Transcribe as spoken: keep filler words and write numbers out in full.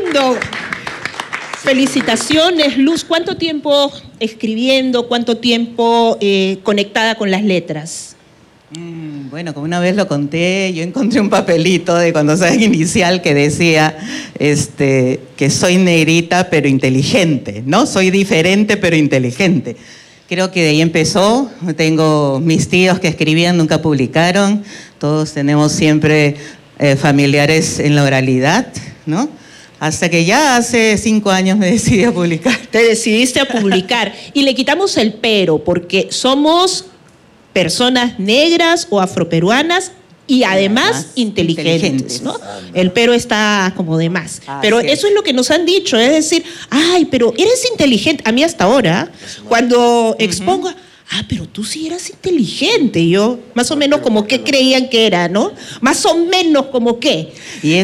lindo! Felicitaciones, Luz. ¿Cuánto tiempo escribiendo, cuánto tiempo eh, conectada con las letras? Mm, bueno, como una vez lo conté, yo encontré un papelito de cuando estaba en inicial que decía este, que soy negrita pero inteligente, ¿no? Soy diferente pero inteligente. Creo que de ahí empezó. Tengo mis tíos que escribían, nunca publicaron. Todos tenemos siempre eh, familiares en la oralidad, ¿no? Hasta que ya hace cinco años me decidí a publicar. Te decidiste a publicar. Y le quitamos el pero, porque somos personas negras o afroperuanas y además, además inteligentes, inteligentes, ¿no? El pero está como de más. Ah, pero sí. Eso es lo que nos han dicho, es decir, ay, pero eres inteligente. A mí hasta ahora, cuando expongo... Uh-huh. Ah, pero tú sí eras inteligente. Y yo, más o menos como que creían que era, ¿no? Más o menos como que. Y